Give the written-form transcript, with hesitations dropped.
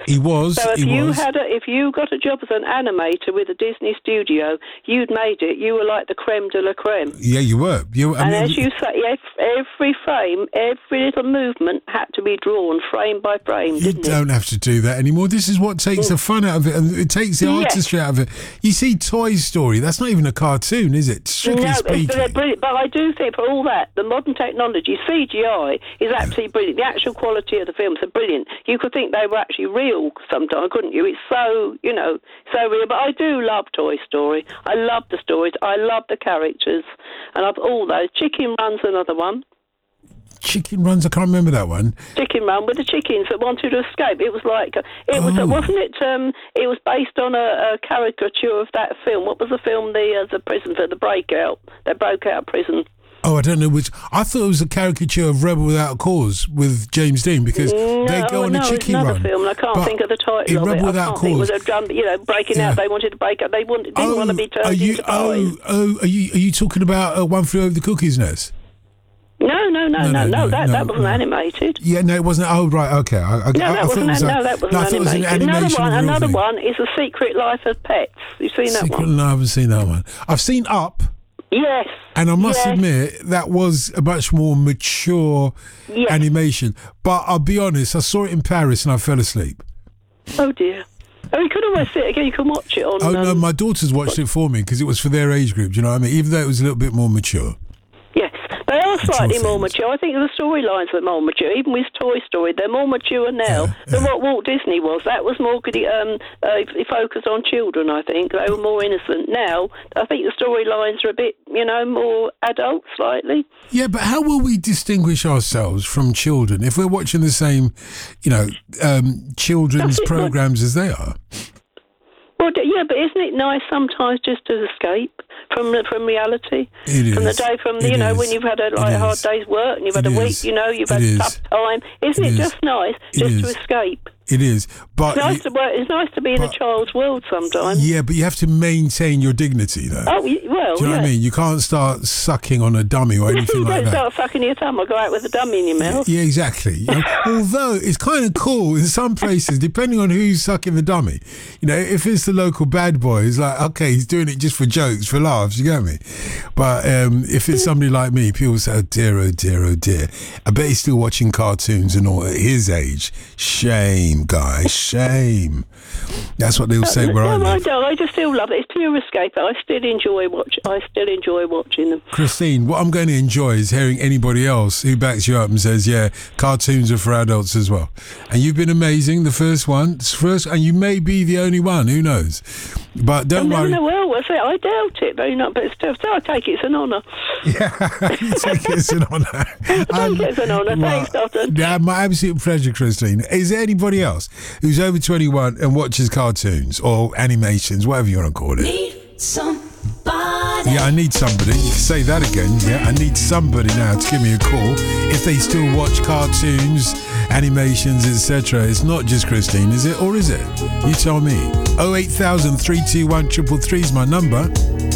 He was. So if you got a job as an animator with a Disney studio, you'd made it. You were like the creme de la creme. Yeah, you were. As you say, every frame, every little movement had to be drawn frame by frame. You don't have to do that anymore. This is what takes the fun out of it, and it takes the artistry out of it. You see, Toy Story. That's not even a cartoon, is it? Strictly speaking. They're brilliant. But I do think for all that, the modern technology, CGI, is absolutely brilliant. The actual quality of the films are brilliant. You could think they were actually real sometimes, couldn't you? It's so, so real. But I do love Toy Story. I love the stories. I love the characters. And I love all those. Chicken Run's another one. Chicken Runs, I can't remember that one. Chicken Run with the chickens that wanted to escape. It was like, wasn't it? It was based on a caricature of that film. What was the film? The prison for the breakout. They broke out of prison. Oh, I don't know which. I thought it was a caricature of Rebel Without a Cause with James Dean because they go on a chicken run. No, it's another film. I can't think of the title of Rebel it. Without a Cause. It was a drum, breaking out. They wanted to break up. They didn't want to be turned into pies. Are you talking about One Flew Over the Cuckoo's Nest? No. That wasn't animated. Yeah, no, it wasn't. Oh, right, okay. That wasn't animated. Another one is The Secret Life of Pets. You've seen that one? No, I haven't seen that one. I've seen Up. Yes. And I must admit, that was a much more mature animation. But I'll be honest, I saw it in Paris and I fell asleep. Oh, dear. Oh, you could always sit again. You can watch it on... Oh, no, my daughters watched it for me because it was for their age group, do you know what I mean? Even though it was a little bit more mature. Yes. They are slightly more mature. I think the storylines are more mature. Even with Toy Story, they're more mature now than what Walt Disney was. That was more focused on children, I think. They were more innocent. Now, I think the storylines are a bit, more adult, slightly. Yeah, but how will we distinguish ourselves from children if we're watching the same, children's programs as they are? Well, yeah, but isn't it nice sometimes just to escape from reality? It is. From the day, when you've had a hard day's work and you've had a week, you've had a tough time. Isn't it just nice to escape? It is, but it's nice to be in a child's world sometimes. Yeah, but you have to maintain your dignity, though. Oh, well, do you know what I mean? You can't start sucking on a dummy or anything like that. You don't start sucking your thumb or go out with a dummy in your mouth. Yeah, exactly. Although it's kind of cool in some places, depending on who's sucking the dummy. If it's the local bad boy, it's like, okay, he's doing it just for jokes, for laughs. You get me? But if it's somebody like me, people say, oh dear, oh dear, oh dear. I bet he's still watching cartoons and all at his age. Shame, guys, shame. That's what they'll say where I live. I just still love it. It's pure escape. I still enjoy watching them. Christine, what I'm going to enjoy is hearing anybody else who backs you up and says, yeah, cartoons are for adults as well. And you've been amazing, the first one. And you may be the only one, who knows? But don't worry. I doubt it, but still, I take it as an honour. Yeah, you take it as an honour. I take it as an honour. Thanks, Doctor. Yeah, my absolute pleasure, Christine. Is there anybody else who's over 21 and watches cartoons or animations, whatever you want to call it? Need somebody. Yeah, I need somebody. You can say that again. Yeah, I need somebody now to give me a call if they still watch cartoons, animations, etc. It's not just Christine, is it? Or is it? You tell me. 08000 321 333 is my number.